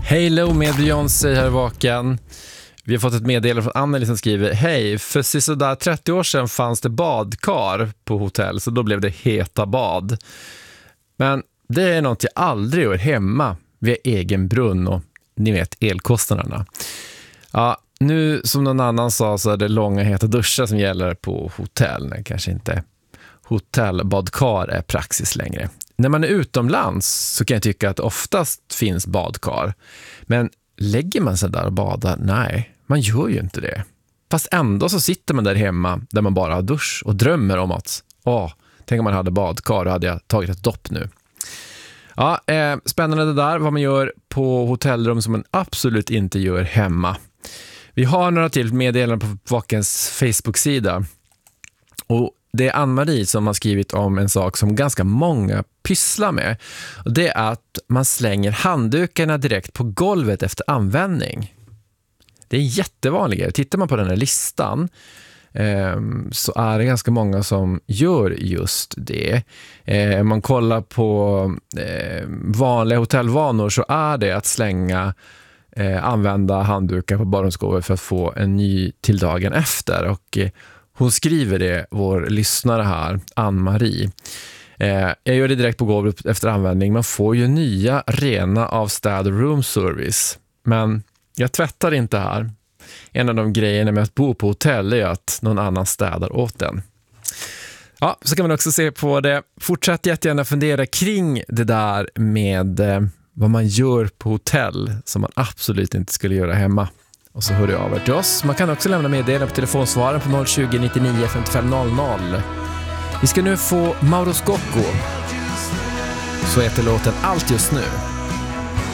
Hej med Beyoncé här vaken. Vi har fått ett meddelande från Anneli som skriver: hej, för sådär 30 år sedan fanns det badkar på hotell, så då blev det heta bad. Men det är något jag aldrig gör hemma vid egen brunn och ni vet elkostnaderna. Ja, nu som någon annan sa så är det långa heta duschar som gäller på hotell. Nej, kanske inte hotellbadkar är praxis längre. När man är utomlands så kan jag tycka att oftast finns badkar. Men lägger man sig där och badar? Nej, man gör ju inte det. Fast ändå så sitter man där hemma där man bara har dusch och drömmer om att tänk om man hade badkar, då hade jag tagit ett dopp nu. Ja, spännande det där, vad man gör på hotellrum som man absolut inte gör hemma. Vi har några till meddelanden på Vakens Facebook-sida. Och det är Ann-Marie som har skrivit om en sak som ganska många pysslar med. Och det är att man slänger handdukarna direkt på golvet efter användning. Det är jättevanligt. Tittar man på den här listan så är det ganska många som gör just det. Om man kollar på vanliga hotellvanor så är det att slänga använda handdukar på badrumsgolvet för att få en ny till dagen efter. Och hon skriver det, vår lyssnare här, Ann-Marie. Jag gör det direkt på golvet efter användning. Man får ju nya rena av städ och room service. Men jag tvättar inte här. En av de grejerna med att bo på hotell är att någon annan städar åt den. Ja, så kan man också se på det. Fortsätt jättegärna fundera kring det där med vad man gör på hotell som man absolut inte skulle göra hemma. Och så hör du av er till oss. Man kan också lämna meddelanden på telefonsvaren på 020 99 55 00. Vi ska nu få Mauro Scocco. Så heter låten Allt just nu.